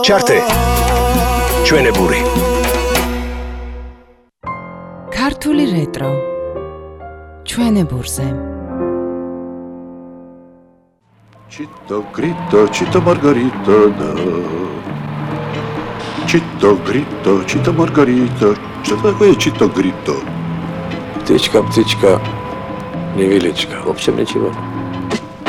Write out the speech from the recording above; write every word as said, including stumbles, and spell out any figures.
ჩართე ჩვენებური ქართული რეტრო ჩვენებურზე Cito grito, cito margarita, da. Cito grito, cito margarita. Что такое cito grito? Птичка, птичка, невеличка. В общем, ничего.